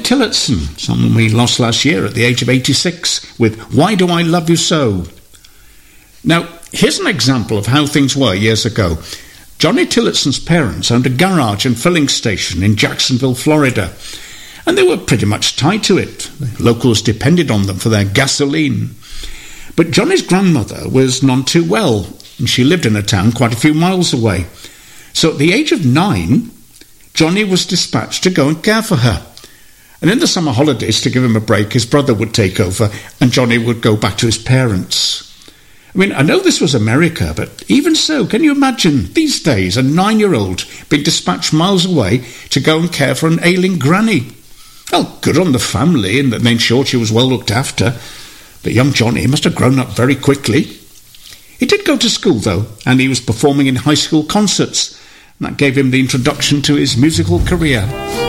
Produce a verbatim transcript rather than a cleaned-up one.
Tillotson, someone we lost last year at the age of eighty-six, with Why Do I Love You So? Now, here's an example of how things were years ago. Johnny Tillotson's parents owned a garage and filling station in Jacksonville, Florida, and they were pretty much tied to it. The locals depended on them for their gasoline. But Johnny's grandmother was none too well, and she lived in a town quite a few miles away. So at the age of nine, Johnny was dispatched to go and care for her. And in the summer holidays, to give him a break, his brother would take over and Johnny would go back to his parents. I mean, I know this was America, but even so, can you imagine these days a nine-year-old being dispatched miles away to go and care for an ailing granny? Well, good on the family in that they ensured she was well looked after, but young Johnny must have grown up very quickly. He did go to school, though, and he was performing in high school concerts, and that gave him the introduction to his musical career.